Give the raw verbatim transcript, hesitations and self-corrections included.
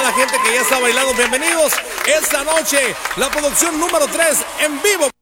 la gente que ya está bailando. Bienvenidos esta noche, la producción número tres en vivo.